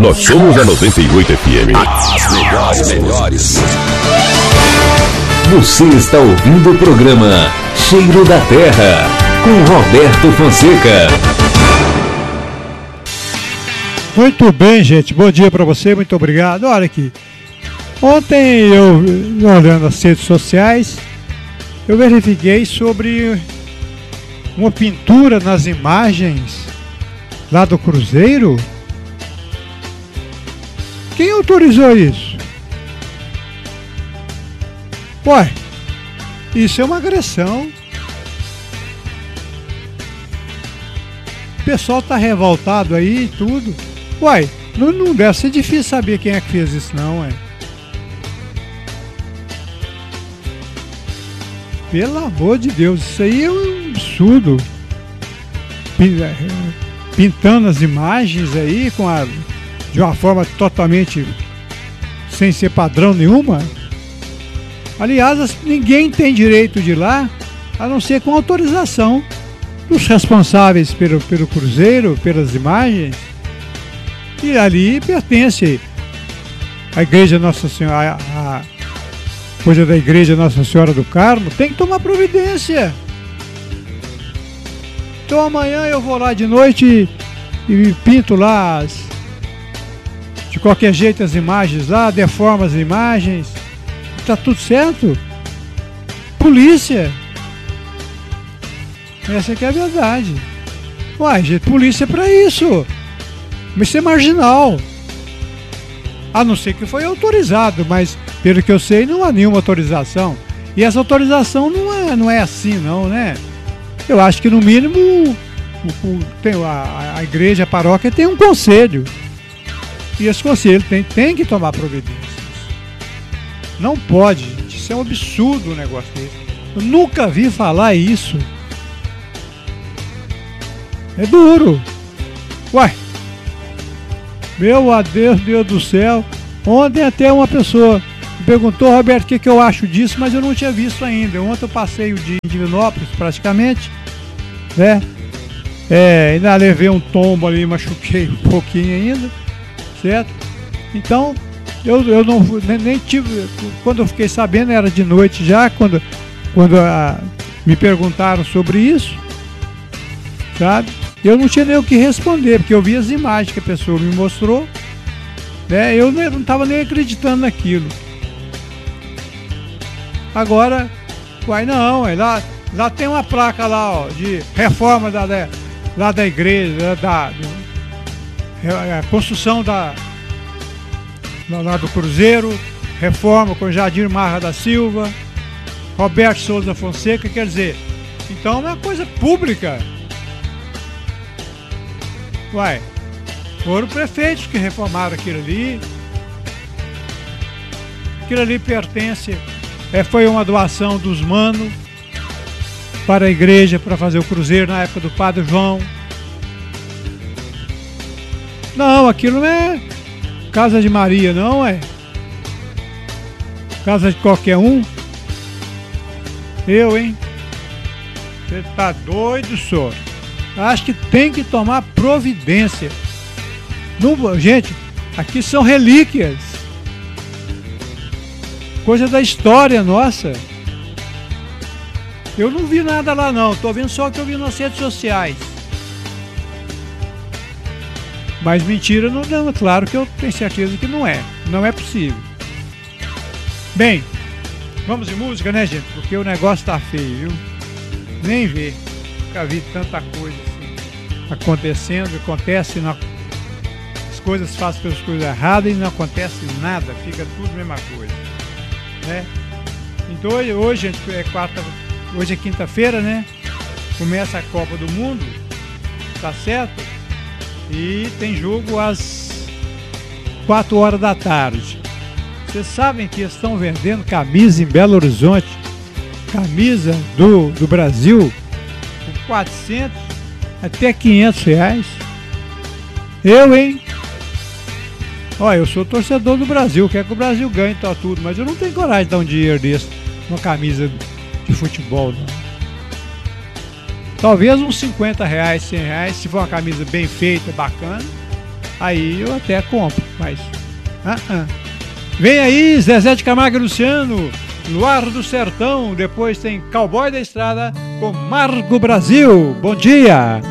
Nós somos a 98 FM. As melhores. Você está ouvindo o programa Cheiro da Terra, com Roberto Fonseca. Muito bem, gente. Bom dia para você, muito obrigado. Olha aqui. Ontem eu, olhando as redes sociais, eu verifiquei sobre uma pintura nas imagens lá do Cruzeiro. Quem autorizou isso? Ué, isso é uma agressão. O pessoal tá revoltado aí e tudo. Ué, não deve ser difícil saber quem é que fez isso não, ué. Pelo amor de Deus, isso aí é um absurdo. Pintando as imagens aí de uma forma totalmente sem ser padrão nenhuma. Aliás, ninguém tem direito de ir lá, a não ser com autorização dos responsáveis pelo Cruzeiro, pelas imagens. E ali pertence a Igreja Nossa Senhora, a coisa da Igreja Nossa Senhora do Carmo, tem que tomar providência. Então amanhã eu vou lá de noite e pinto lá de qualquer jeito as imagens lá, deformo as imagens, tá tudo certo? Polícia! Essa que é a verdade. Uai, gente, polícia é pra isso. Mas isso é marginal. A não ser que foi autorizado, mas pelo que eu sei não há nenhuma autorização. E essa autorização não é assim não, né? Eu acho que no mínimo a igreja, a paróquia tem um conselho. E esse conselho tem que tomar providências. Não pode, gente. Isso é um absurdo um negócio desse. Eu nunca vi falar isso. É duro. Uai. Meu Deus do céu. Ontem até uma pessoa me perguntou, Roberto, o que eu acho disso, mas eu não tinha visto ainda. Ontem eu passei o dia em Divinópolis, praticamente, né? Ainda levei um tombo ali, machuquei um pouquinho ainda, certo? Então, eu não nem tive, quando eu fiquei sabendo, era de noite já, quando me perguntaram sobre isso, sabe? Eu não tinha nem o que responder, porque eu vi as imagens que a pessoa me mostrou, né? Eu não estava nem acreditando naquilo. Agora, lá tem uma placa lá, ó, de reforma lá da igreja, a construção lá do Cruzeiro, reforma com Jardim Marra da Silva, Roberto Souza Fonseca, quer dizer, então é uma coisa pública. Uai, foram prefeitos que reformaram aquilo ali. Aquilo ali pertence, foi uma doação dos manos para a igreja, para fazer o Cruzeiro na época do Padre João. Não, aquilo não é casa de Maria, não é? Casa de qualquer um. Hein? Você tá doido, senhor? Acho que tem que tomar providência. Não, gente, aqui são relíquias. Coisa da história nossa. Eu não vi nada lá não, tô vendo só o que eu vi nas redes sociais. Mas mentira não, claro que eu tenho certeza que não é possível. Bem, vamos de música, né, gente? Porque o negócio tá feio, viu? Nem ver. Nunca vi tanta coisa assim acontecendo, as coisas fazem pelas coisas erradas e não acontece nada, fica tudo a mesma coisa, né? Então hoje, gente, hoje é quinta-feira, né? Começa a Copa do Mundo, tá certo? E tem jogo às 4 horas da tarde. Vocês sabem que estão vendendo camisa em Belo Horizonte, camisa do Brasil, por 400 até 500 reais. Hein? Olha, eu sou torcedor do Brasil, quero que o Brasil ganhe e tal tudo, mas eu não tenho coragem de dar um dinheiro desse numa camisa de futebol, não. Talvez uns 50 reais, 100 reais, se for uma camisa bem feita, bacana, aí eu até compro, mas... Vem aí Zezé de Camargo e Luciano, Luar do Sertão, depois tem Cowboy da Estrada com Margo Brasil. Bom dia!